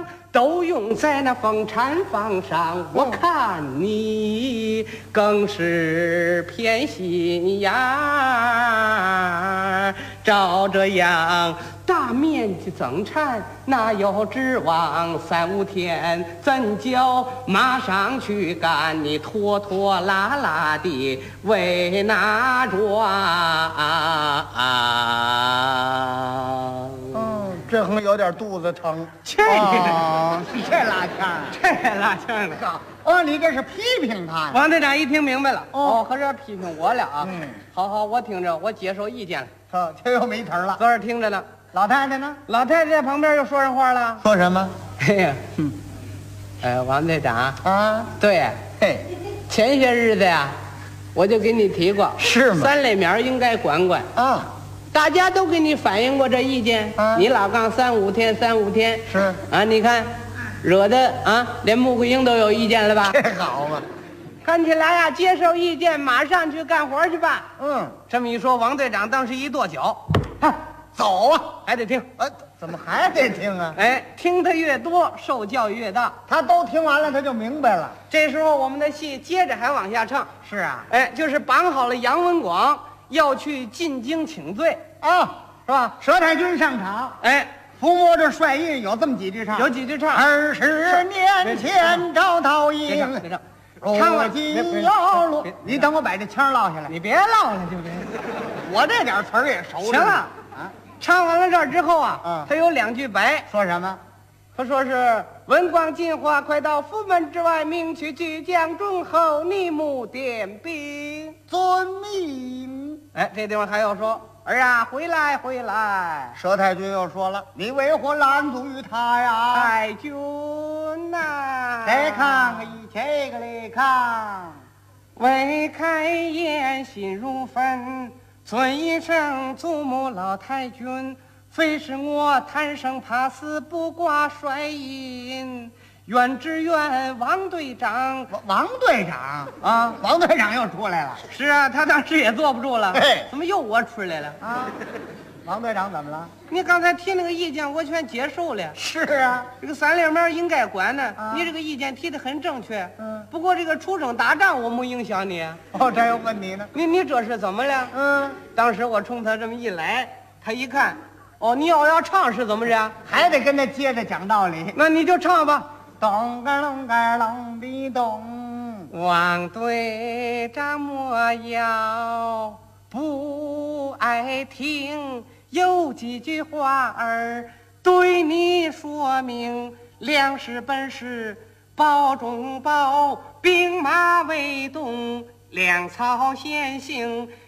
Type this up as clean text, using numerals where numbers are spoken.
都用在那风产房上，我看你更是偏心眼儿。照这样大面积增产，哪有指望3、5天怎叫马上去干？你拖拖拉拉的为哪桩？ 这会有点肚子疼。 这这拉腔， 这拉腔的。 你这是批评他呀？ 王队长一听明白了，合着批评我了啊！好，我听着，我接受意见了。 这又没词儿了。 坐这听着呢。 老太太呢？ 老太太在旁边又说上话了。 说什么？ 嘿呀，王队长啊， 对， 嘿， 前些日子呀，我就给你提过， 是吗 3类面应该管管啊。 大家都给你反映过这意见，你老杠3、5天，3、5天是啊，你看，惹得啊，连穆桂英都有意见了吧？ 这好嘛。 看起来呀，接受意见，马上去干活去吧。这么一说，王队长当时一跺脚， 走啊， 还得听。 怎么还得听啊？ 听得越多，受教育越大。 他都听完了，他就明白了。 这时候我们的戏接着还往下唱。 是啊， 就是绑好了杨文广要去进京请罪啊， 是吧？ 佘太君上场，抚摸着帅印，有这么几句唱， 有几句唱。 20年前招桃营，唱了金腰路。你等我把这腔落下来， 你别唠了，就别。 我这点词儿也熟。 行了啊，唱完了这儿之后啊，他有2句白， 说什么？ 他说是文广进化，快到府门之外，命去巨将忠厚，逆目点兵， 遵命。 这地方还要说儿啊，回来回来。 佘太君又说了，你为何拦阻于他呀？ 太君呐， 来看一这个来看， 未开言心如焚，尊一声祖母老太君。非是我贪生怕死，不挂帅印，愿只愿王队长。 王队长啊，王队长又出来了。 是啊，他当时也坐不住了。怎么又我出来了啊？王队长怎么了？ 你刚才提那个意见，我全接受了。 是啊， 这个3类面应该管呢。你这个意见提得很正确。不过这个出征打仗我没影响你。 这有问题呢。 你这是怎么了？当时我冲他这么一来，他一看。你要唱是怎么着？ 还得跟他接着讲道理。 那你就唱吧。 咚个隆个隆的咚， 王队长莫要不爱听，有几句话儿对你说明：粮食本是包中包，兵马未动，粮草先行。